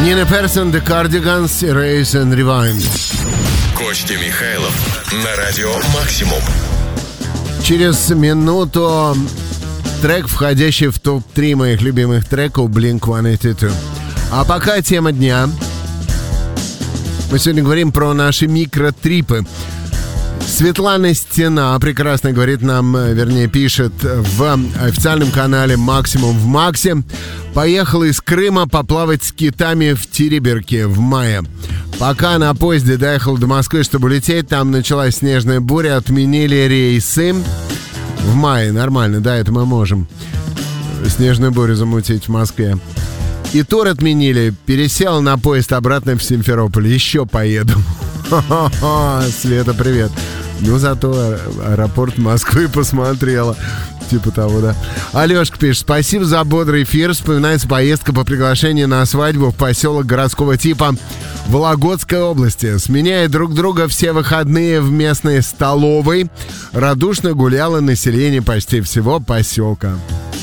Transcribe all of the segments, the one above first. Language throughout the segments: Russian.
Нина Персон, The Cardigans, Erase and Rewind. Костя Михайлов на радио «Максимум». Через минуту трек, входящий в топ-3 моих любимых треков Blink-182. А пока тема дня. Мы сегодня говорим про наши микротрипы. Светлана Стена прекрасно говорит нам, вернее, пишет в официальном канале «Максимум в Максе». Поехала из Крыма поплавать с китами в Териберке в мае. Пока на поезде доехал до Москвы, чтобы улететь, там началась снежная буря, отменили рейсы. В мае, нормально, да, это мы можем. Снежную бурю замутить в Москве. И тур отменили, пересел на поезд обратно в Симферополь. Еще поеду. Света, привет. Ну, зато аэропорт Москвы посмотрела. Типа того, да. Алешка пишет: спасибо за бодрый эфир. Вспоминается поездка по приглашению на свадьбу в поселок городского типа в Вологодской области. Сменяя друг друга все выходные в местной столовой, радушно гуляло население почти всего поселка.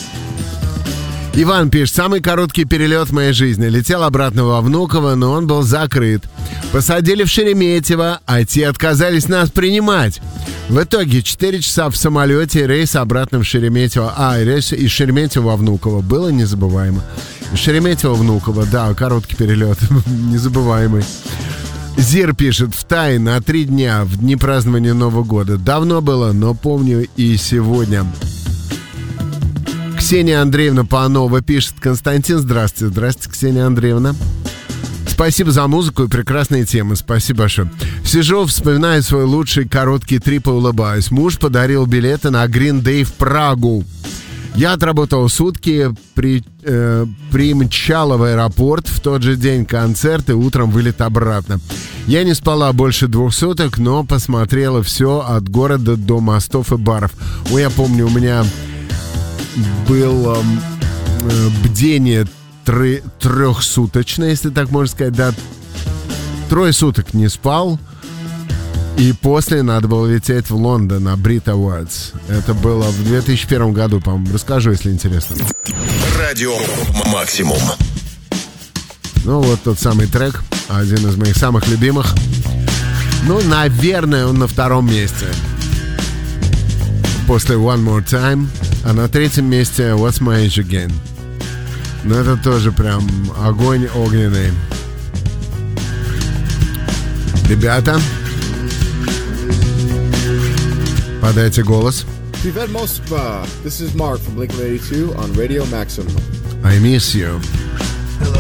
Иван пишет: самый короткий перелет в моей жизни. Летел обратно во Внуково, но он был закрыт. Посадили в Шереметьево, а те отказались нас принимать. В итоге 4 часа в самолете, рейс обратно в Шереметьево. Рейс из Шереметьево во Внуково. Было незабываемо. Шереметьево, Внуково, да, короткий перелет. Незабываемый. Зир пишет: в Тай на 3 дня в дни празднования Нового года. Давно было, но помню и сегодня. Ксения Андреевна Панова пишет: Константин, здравствуйте. Здравствуйте, Ксения Андреевна. Спасибо за музыку и прекрасные темы. Спасибо большое. Сижу, вспоминаю свой лучший короткий трип и улыбаюсь. Муж подарил билеты на Green Day в Прагу. Я отработал сутки, примчала в аэропорт, в тот же день концерт и утром вылет обратно. Я не спала больше 2 суток, но посмотрела все от города до мостов и баров. Я помню, у меня было бдение 3-суточное, если так можно сказать, да. 3 суток не спал. И после надо было лететь в Лондон на Brit Awards. Это было в 2001 году, по-моему. Расскажу, если интересно. Радио «Максимум». Ну, вот тот самый трек. Один из моих самых любимых. Ну, наверное, он на 2-м месте. После One More Time. А на 3-м месте What's My Age Again. Ну, это тоже прям огонь огненный. Ребята, подайте голос. Привет, Москва. This is Mark from Blink-182 on Radio Maximum. I miss you.